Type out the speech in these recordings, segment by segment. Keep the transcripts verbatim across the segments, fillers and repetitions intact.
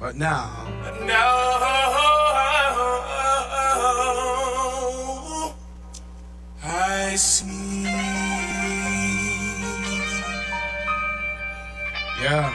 But now, Now I see. yeah.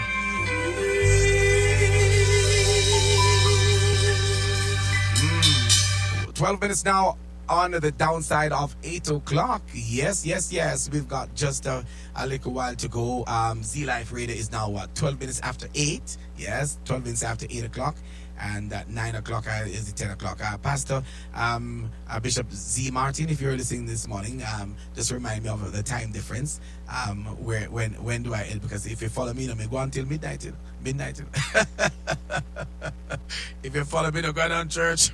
Mm. twelve minutes now on the downside of eight o'clock. Yes, yes, yes. We've got just a, a little while to go. Um, Z Life Radio is now what? twelve minutes after eight. Yes, twelve minutes after eight o'clock. And at nine o'clock uh, is the ten o'clock. Uh, Pastor um, uh, Bishop Z Martin, if you're listening this morning, um, just remind me of the time difference. Um, where when when do I end? Because if you follow me, you know, me go until midnight. You know, midnight. You know. If you follow me, you know, go down church.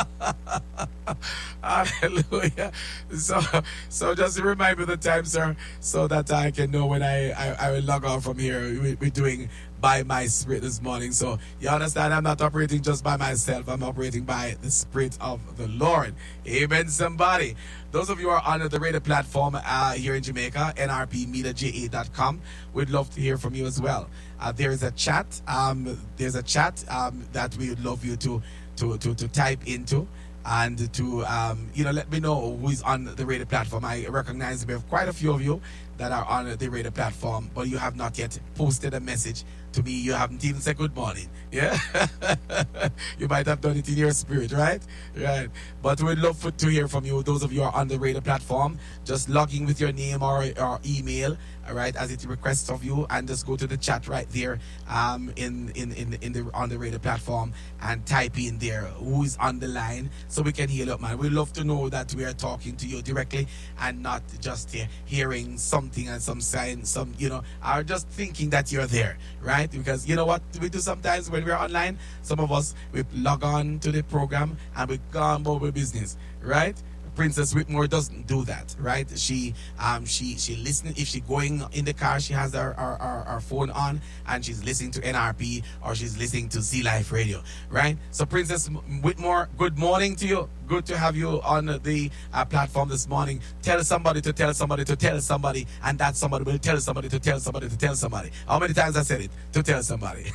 Hallelujah. So so just remind me of the time, sir, so that I can know when I, I, I will log off from here. We, we're doing by my spirit this morning. So you understand, I'm not operating just by myself. I'm operating by the Spirit of the Lord. Amen, somebody. Those of you who are on the radio platform uh, here in Jamaica, N R P media J A dot com, we'd love to hear from you as well. Uh, there is a chat. Um, there's a chat um, that we would love you to to to, to type into. And to, um, you know, let me know who is on the radio platform. I recognize we have quite a few of you that are on the radio platform, but you have not yet posted a message to me. You haven't even said good morning. Yeah? You might have done it in your spirit, right? Right. But we'd love for, to hear from you. Those of you who are on the radio platform, just log in with your name or, or email, all right, as it requests of you, and just go to the chat right there um, in, in, in, in the on the radio platform and type in there who is on the line so we can hear up, man. We love to know that we are talking to you directly and not just uh, hearing something and some sign, some, you know, are just thinking that you're there, right? Because you know what we do sometimes when we're online? Some of us, we log on to the program and we go on about our business, right? Princess Whitmore doesn't do that, right? She um she she listens. If she's going in the car, she has her, her, her, her phone on and she's listening to N R P or she's listening to Z Life Radio, right? So Princess Whitmore, good morning to you. Good to have you on the uh, platform this morning. Tell somebody to tell somebody to tell somebody, and that somebody will tell somebody to tell somebody to tell somebody. How many times I said it? To tell somebody.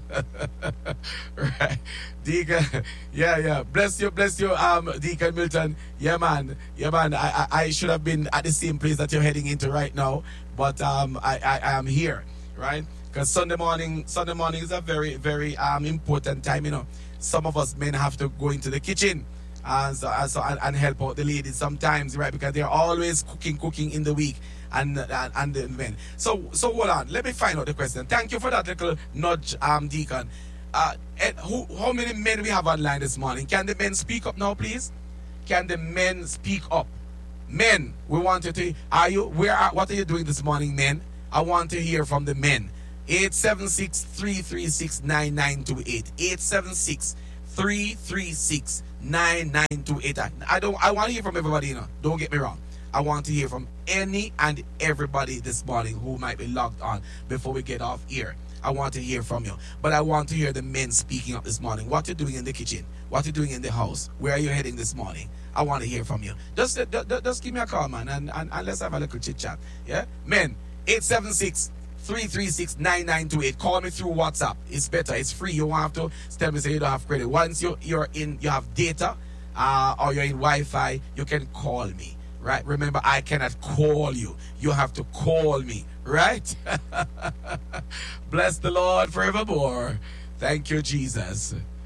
Right. Deacon, yeah, yeah. Bless you, bless you, um, Deacon Milton. Yeah, man. Yeah, man. I, I, I should have been at the same place that you're heading into right now, but um, I, I, I am here, right? Because Sunday morning, Sunday morning is a very, very um important time. You know, some of us men have to go into the kitchen. And, so, and, so, and, and help out the ladies sometimes, right? Because they're always cooking, cooking in the week, and and, and the men. So, so hold on. Let me find out the question. Thank you for that little nudge, um, Deacon. Uh, who, how many men we have online this morning? Can the men speak up now, please? Can the men speak up? Men, we want you to. Are you? Where? Are, what are you doing this morning, men? I want to hear from the men. eight seven six, three three six, nine nine two eight. eight seven six, three three six, nine nine two eight. I don't I want to hear from everybody, you know. Don't get me wrong. I want to hear from any and everybody this morning who might be logged on before we get off here. I want to hear from you. But I want to hear the men speaking up this morning. What you're doing in the kitchen? What you're doing in the house? Where are you heading this morning? I want to hear from you. Just, just, just give me a call, man, and, and, and let's have a little chit chat. Yeah? Men, eight seven six, three three six, nine nine two eight. Call me through WhatsApp. It's better. It's free. You won't have to tell me say you don't have credit. Once you, you're in, you have data uh, or you're in Wi-Fi, you can call me. Right? Remember, I cannot call you. You have to call me. Right? Bless the Lord forevermore. Thank you, Jesus.